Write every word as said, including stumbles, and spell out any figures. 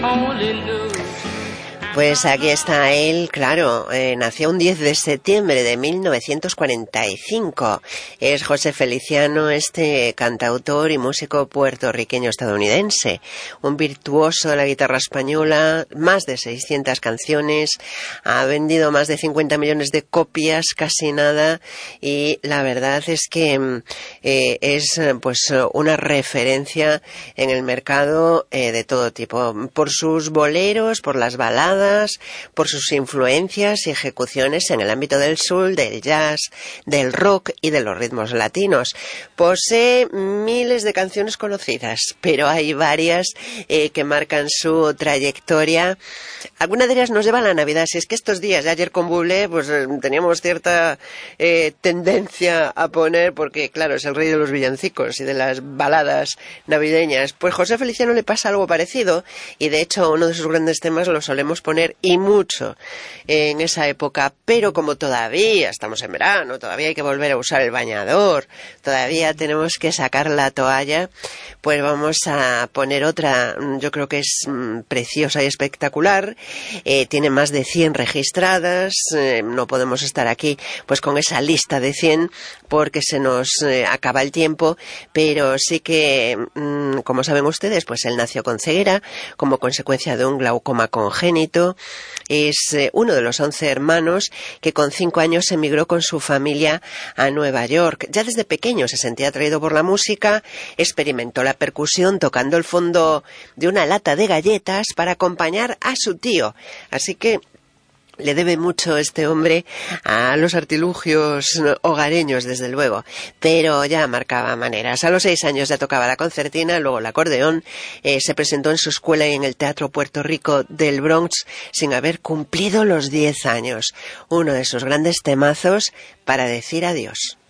Pues aquí está él, claro, eh, nació un diez de septiembre de mil novecientos cuarenta y cinco. Es José Feliciano, este cantautor y músico puertorriqueño estadounidense, un virtuoso de la guitarra española, más de seiscientas canciones, ha vendido más de cincuenta millones de copias, casi nada, y la verdad es que eh, es pues una referencia en el mercado eh, de todo tipo, por sus boleros, por las baladas, por sus influencias y ejecuciones en el ámbito del soul, del jazz, del rock y de los ritmos latinos. Posee miles de canciones conocidas, pero hay varias eh, que marcan su trayectoria. Algunas de ellas nos llevan a la Navidad. Si es que estos días, ayer con Bublé, pues eh, teníamos cierta eh, tendencia a poner, porque claro, es el rey de los villancicos y de las baladas navideñas. Pues José Feliciano le pasa algo parecido, y de hecho uno de sus grandes temas lo solemos poner y mucho en esa época, pero como todavía estamos en verano, todavía hay que volver a usar el bañador, todavía tenemos que sacar la toalla, pues vamos a poner otra, yo creo que es mm, preciosa y espectacular, eh, tiene más de cien registradas, eh, no podemos estar aquí pues con esa lista de cien porque se nos eh, acaba el tiempo, pero sí que, mm, como saben ustedes, pues él nació con ceguera como consecuencia de un glaucoma congénito. Es eh, uno de los once hermanos que con cinco años emigró con su familia a Nueva York. Ya desde pequeño se sentía atraído por la música, experimentó la percusión tocando el fondo de una lata de galletas para acompañar a su tío. Así que le debe mucho este hombre a los artilugios hogareños, desde luego, pero ya marcaba maneras. A los seis años ya tocaba la concertina, luego el acordeón, eh, se presentó en su escuela y en el Teatro Puerto Rico del Bronx sin haber cumplido los diez años. Uno de sus grandes temazos, Para decir adiós.